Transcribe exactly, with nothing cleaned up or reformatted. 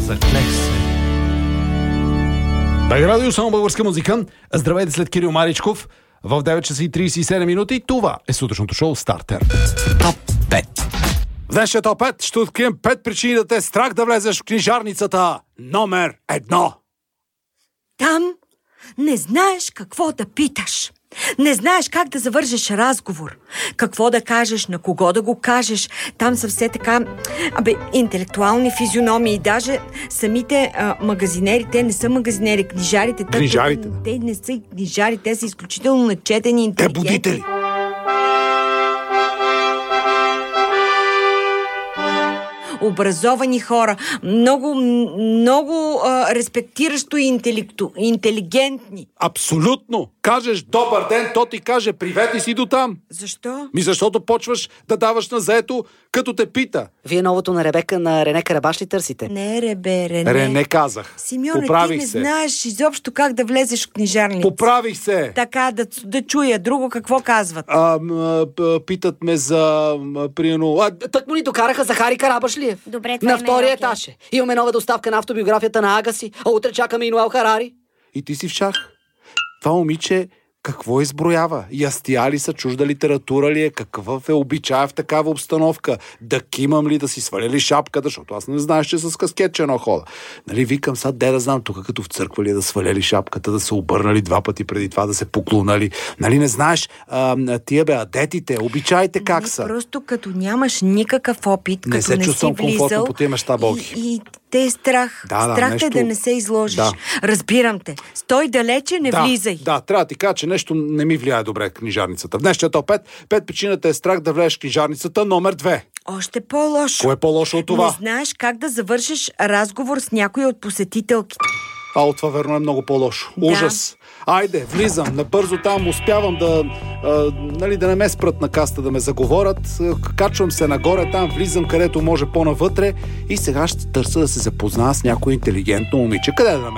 Заклех се. Бег радио, само българска музика. Здравейте след Кирил Маричков. В девет часа и трийсет и седем минути. Това е сутрешното шоу Стартер. Топ пет. В днешния топ пет ще открием пет причини да те е страх да влезеш в книжарницата номер едно. Там не знаеш какво да питаш. Не знаеш как да завържеш разговор. Какво да кажеш, на кого да го кажеш. Там са все така абе, интелектуални физиономии. Даже самите а, магазинери, те не са магазинери, книжарите. Книжарите, те, те не са книжари, те са изключително начетени, интелигентни. Те будители. Образовани хора, много, много а, респектиращо и интелекту, интелигентни. Абсолютно! Кажеш добър ден, то ти каже привет и си до там. Защо? Ми защото почваш да даваш на заето, като те пита. Вие новото на Ребека на Рене Карабаш ли търсите? Не, Ребе, Рене. Рене казах. Симеоне, Поправих ти не се. знаеш изобщо как да влезеш в книжарница. Поправих се. Така, да, да чуя. Друго какво казват? А, м, п- питат ме за, м, примерно... А, Так му ни докараха Захари Карабашлиев. Добре, това на име е втория окей. етаж. Имаме нова доставка на автобиографията на Агаси, а утре чакаме и Ноел Харари. и ти си в шах. Това момиче какво изброява? Ястия ли са, чужда литература ли е? Какъв е обичая в такава обстановка? Да кимам ли, да си сваля ли шапката? Защото аз не знаеш, че с каскет че едно хода. Нали, викам сега, де да знам, тук като в църква ли да сваля ли шапката, да се обърнали два пъти преди това, да се поклонали. Нали, не знаеш, а, тия бе, адетите, обичаите как Не, са? Просто като нямаш никакъв опит, Не като се не чувствам си влизал, комфортно по тия места, Боги. И, и те е страх. Да, да, страх нещо- те да не се изложиш. Да. Разбирам те. Стой далече, не Да, влизай. да, трябва да ти кажа, че нещо не ми влияе добре в книжарницата. В днешния топ пет, пет причината е страх да влезеш в книжарницата номер две. Още по-лошо. Кое е по-лошо от това? Не знаеш как да завършиш разговор с някой от посетителките. А от това верно е много по-лошо. Да. Ужас. Айде, влизам, набързо там, успявам да, а, нали, да не ме спрат на каста, да ме заговорят. Качвам се нагоре там, влизам където може по-навътре и сега ще търся да се запозная с някой интелигентно момиче. Къде да намеря?